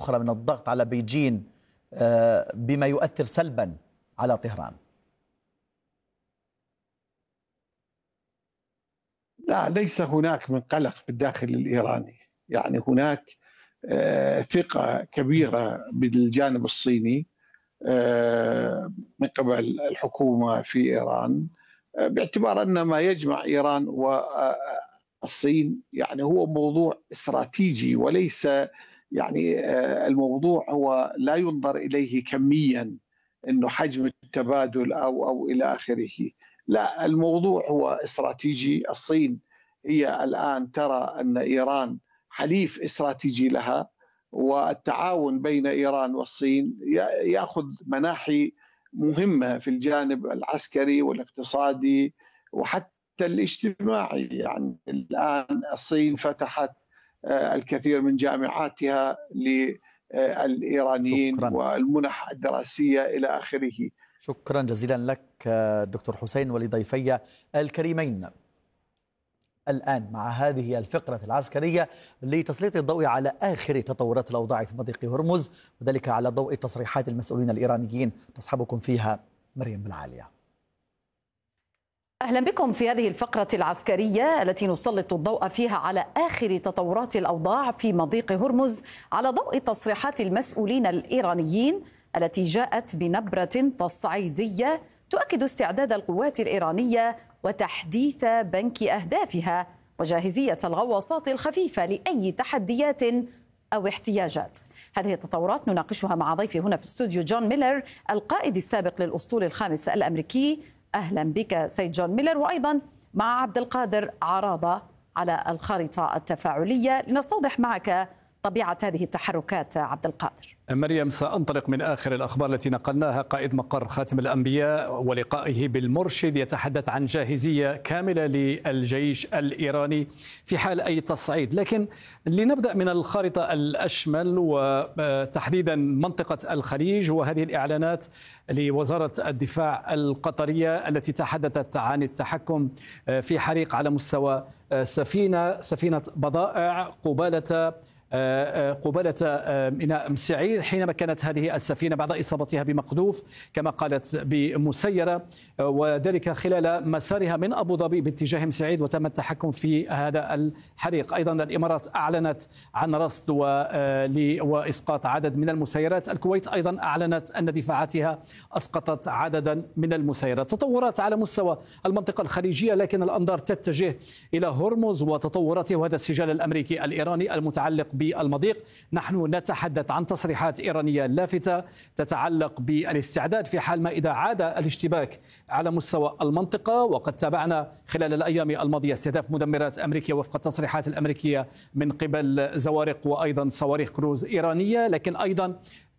أخرى من الضغط على بيجين بما يؤثر سلبا على طهران؟ لا، ليس هناك من قلق في الداخل الإيراني. يعني هناك ثقة كبيرة بالجانب الصيني من قبل الحكومة في إيران، باعتبار أن ما يجمع إيران والصين يعني هو موضوع استراتيجي، وليس يعني الموضوع هو لا ينظر إليه كميا أنه حجم التبادل أو إلى آخره. لا، الموضوع هو استراتيجي. الصين هي الآن ترى أن إيران حليف استراتيجي لها، والتعاون بين إيران والصين يأخذ مناحي مهمة في الجانب العسكري والاقتصادي وحتى الاجتماعي. يعني الآن الصين فتحت الكثير من جامعاتها للإيرانيين والمنح الدراسية إلى آخره. شكرا جزيلا لك دكتور حسين ولضيفي الكريمين. الآن مع هذه الفقرة العسكرية لتسليط الضوء على آخر تطورات الأوضاع في مضيق هرمز، وذلك على ضوء تصريحات المسؤولين الإيرانيين، تصحبكم فيها مريم بالعالية. أهلا بكم في هذه الفقرة العسكرية التي نسلط الضوء فيها على آخر تطورات الأوضاع في مضيق هرمز على ضوء تصريحات المسؤولين الإيرانيين التي جاءت بنبرة تصعيدية تؤكد استعداد القوات الإيرانية وتحديث بنك أهدافها وجاهزية الغواصات الخفيفة لأي تحديات أو احتياجات. هذه التطورات نناقشها مع ضيفي هنا في الاستوديو جون ميلر، القائد السابق للأسطول الخامس الأمريكي. أهلا بك سيد جون ميلر، وأيضا مع عبد القادر عراضة على الخارطة التفاعلية لنستوضح معك طبيعة هذه التحركات. عبد القادر. مريم، سأنطلق من آخر الأخبار التي نقلناها. قائد مقر خاتم الأنبياء ولقائه بالمرشد يتحدث عن جاهزية كاملة للجيش الإيراني في حال أي تصعيد. لكن لنبدأ من الخارطة الأشمل وتحديدا منطقة الخليج وهذه الإعلانات لوزارة الدفاع القطرية التي تحدثت عن التحكم في حريق على مستوى سفينة بضائع قبالة ميناء سعيد، حينما كانت هذه السفينة بعد إصابتها بمقذوف كما قالت بمسيرة، وذلك خلال مسارها من أبو ظبي باتجاه سعيد، وتم التحكم في هذا الحريق. أيضا الإمارات أعلنت عن رصد وإسقاط عدد من المسيرات. الكويت أيضا أعلنت أن دفاعاتها أسقطت عددا من المسيرات. تطورات على مستوى المنطقة الخليجية، لكن الأنظار تتجه إلى هرمز وتطوراته، وهذا السجال الأمريكي الإيراني المتعلق بالمضيق. نحن نتحدث عن تصريحات إيرانية لافتة تتعلق بالاستعداد في حال ما إذا عاد الاشتباك على مستوى المنطقة. وقد تابعنا خلال الأيام الماضية استهداف مدمرات أمريكية وفق التصريحات الأمريكية من قبل زوارق وأيضا صواريخ كروز إيرانية، لكن أيضا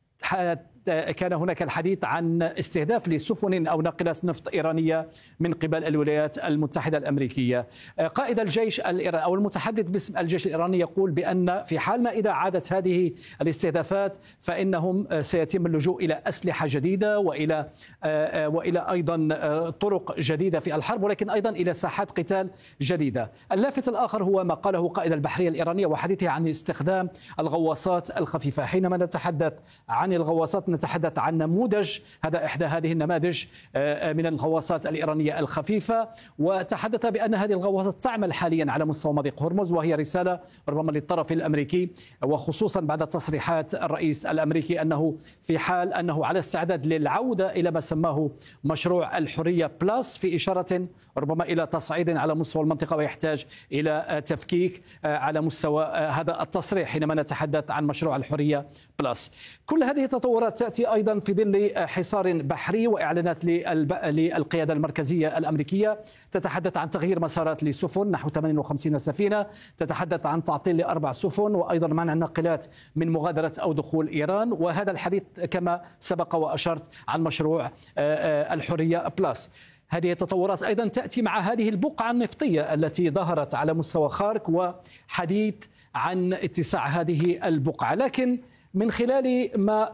كان هناك الحديث عن استهداف لسفن أو ناقلات نفط إيرانية من قبل الولايات المتحدة الأمريكية. قائد الجيش الإيراني أو المتحدث باسم الجيش الإيراني يقول بأن في حال ما إذا عادت هذه الاستهدافات فإنهم سيتم اللجوء إلى أسلحة جديدة وإلى أيضا طرق جديدة في الحرب، ولكن أيضا إلى ساحات قتال جديدة. اللافت الآخر هو ما قاله قائد البحرية الإيرانية وحديثه عن استخدام الغواصات الخفيفة. حينما نتحدث عن الغواصات نتحدث عن نموذج، هذا إحدى هذه النماذج من الغواصات الإيرانية الخفيفة، وتحدث بأن هذه الغواصات تعمل حاليا على مستوى مضيق هرمز، وهي رسالة ربما للطرف الأمريكي، وخصوصا بعد تصريحات الرئيس الأمريكي أنه في حال أنه على استعداد للعودة إلى ما سماه مشروع الحرية بلس، في إشارة ربما إلى تصعيد على مستوى المنطقة ويحتاج إلى تفكيك على مستوى هذا التصريح حينما نتحدث عن مشروع الحرية بلس. كل هذه التطورات تأتي أيضا في ظل حصار بحري وإعلانات للقيادة المركزية الأمريكية تتحدث عن تغيير مسارات لسفن نحو 58 سفينة، تتحدث عن تعطيل ل4 سفن، وأيضا منع الناقلات من مغادرة أو دخول إيران. وهذا الحديث كما سبق وأشرت عن مشروع الحرية بلس. هذه التطورات أيضا تأتي مع هذه البقعة النفطية التي ظهرت على مستوى خارك وحديث عن اتساع هذه البقعة، لكن من خلال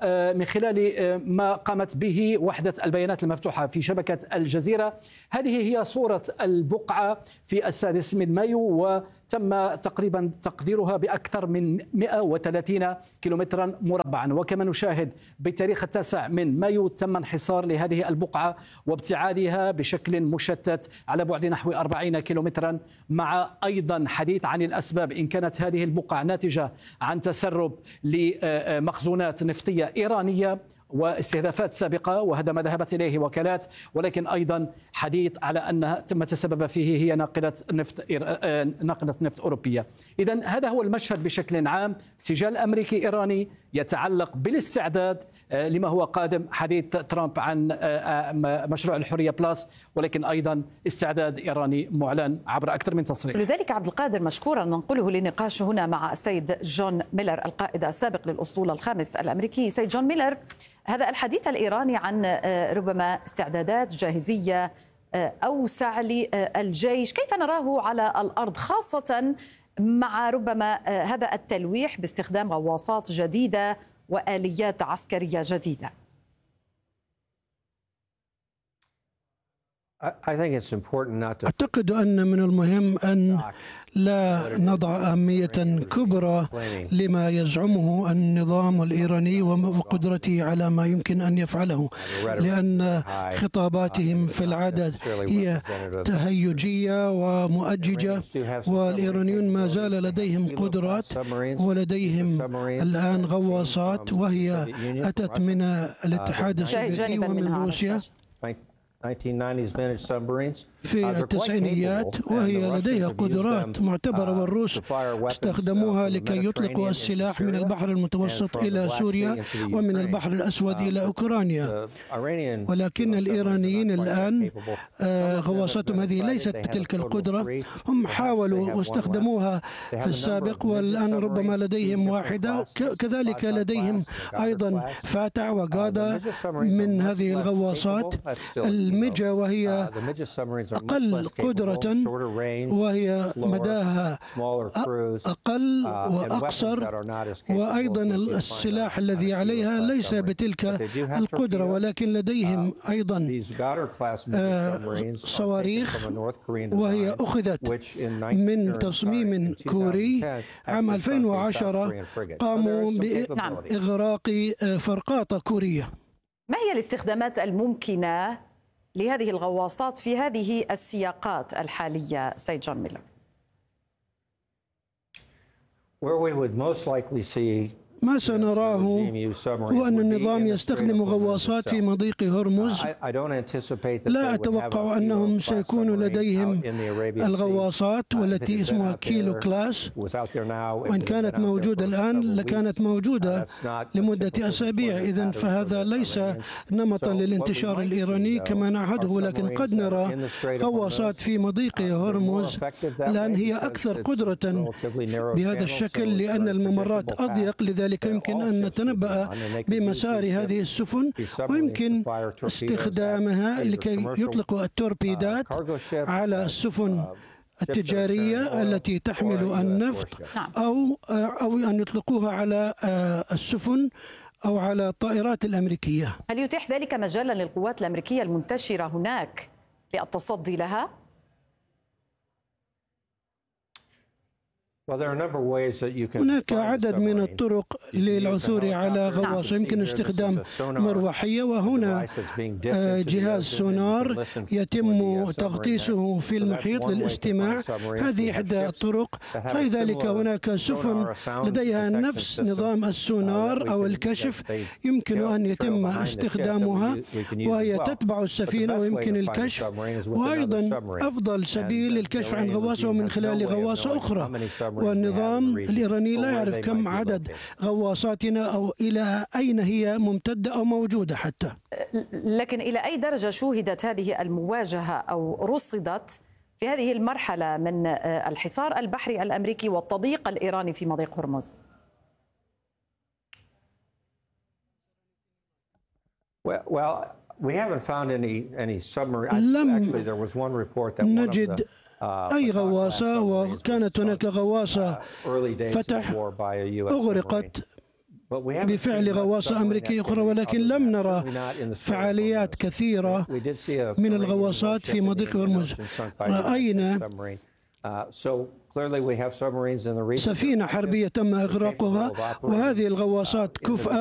ما قامت به وحدة البيانات المفتوحة في شبكة الجزيرة، هذه هي صورة البقعة في 6 من مايو، تم تقريبا تقديرها بأكثر من 130 كيلومترا مربعا. وكما نشاهد بالتاريخ 9 من مايو تم انحصار لهذه البقعة وابتعادها بشكل مشتت على بعد نحو 40 كيلومترا، مع أيضا حديث عن الأسباب إن كانت هذه البقعة ناتجة عن تسرب لمخزونات نفطية إيرانية واستهدافات سابقة، وهذا ما ذهبت إليه وكالات، ولكن أيضا حديث على أنها ما تسبب فيه هي ناقلة نفط أوروبية. إذن هذا هو المشهد بشكل عام، سجال أمريكي إيراني يتعلق بالاستعداد لما هو قادم. حديث ترامب عن مشروع الحرية بلاس، ولكن أيضا استعداد إيراني معلن عبر أكثر من تصريح. لذلك عبد القادر مشكورا ننقله لنقاش هنا مع السيد جون ميلر القائد السابق للأسطول الخامس الأمريكي. سيد جون ميلر، هذا الحديث الإيراني عن ربما استعدادات جاهزية أوسع للجيش، كيف نراه على الأرض، خاصة مع ربما هذا التلويح باستخدام غواصات جديدة وآليات عسكرية جديدة؟ أعتقد أن من المهم أن لا نضع أهمية كبرى لما يزعمه النظام الإيراني وقدرته على ما يمكن أن يفعله، لأن خطاباتهم في العادة هي تهيجية ومؤججة، والإيرانيون ما زال لديهم قدرات ولديهم الآن غواصات، وهي أتت من الاتحاد السوفيتي ومن روسيا في التسعينيات، وهي لديها قدرات معتبرة، والروس استخدموها لكي يطلقوا السلاح من البحر المتوسط إلى سوريا ومن البحر الأسود إلى أوكرانيا. ولكن الإيرانيين الآن غواصاتهم هذه ليست بتلك القدرة، هم حاولوا واستخدموها في السابق، والآن ربما لديهم واحدة، كذلك لديهم أيضا فاتع وغادا من هذه الغواصات. الميجا وهي أقل قدرة وهي مداها أقل وأقصر، وأيضا السلاح الذي عليها ليس بتلك القدرة، ولكن لديهم أيضا صواريخ، وهي أخذت من تصميم كوري. عام 2010 قاموا بإغراق فرقاطة كورية. ما هي الاستخدامات الممكنة لهذه الغواصات في هذه السياقات الحالية سيد جون ميلر؟ ما سنراه هو أن النظام يستخدم غواصات في مضيق هرمز. لا أتوقع أنهم سيكون لديهم الغواصات والتي اسمها كيلو كلاس، وإن كانت موجودة الآن لكانت موجودة لمدة أسابيع. إذن فهذا ليس نمطا للانتشار الإيراني كما نعهده، ولكن قد نرى غواصات في مضيق هرمز. الآن هي أكثر قدرة بهذا الشكل لأن الممرات أضيق، لذلك يمكن أن نتنبأ بمسار هذه السفن، ويمكن استخدامها لكي يطلقوا التوربيدات على السفن التجارية التي تحمل النفط، أو أن يطلقوها على السفن أو على الطائرات الأمريكية. هل يتيح ذلك مجالا للقوات الأمريكية المنتشرة هناك للتصدي لها؟ هناك عدد من الطرق للعثور على غواصة. يمكن استخدام مروحية، وهنا جهاز سونار يتم تغطيسه في المحيط للاستماع. هذه إحدى الطرق. غير ذلك هناك سفن لديها نفس نظام السونار أو الكشف، يمكن أن يتم استخدامها وهي تتبع السفينة ويمكن الكشف. وأيضا أفضل سبيل للكشف عن غواصة من خلال غواصة أخرى، والنظام الإيراني لا يعرف كم عدد غواصاتنا أو إلى أين هي ممتدة أو موجودة حتى. لكن إلى أي درجة شوهدت هذه المواجهة أو رصدت في هذه المرحلة من الحصار البحري الأمريكي والتضييق الإيراني في مضيق هرمز؟ لم نجد أي غواصة، وكانت هناك غواصة فتح أغرقت بفعل غواصة أمريكية أخرى، ولكن لم نرى فعاليات كثيرة من الغواصات في مضيق هرمز. رأينا سفينة حربية تم إغراقها، وهذه الغواصات كفء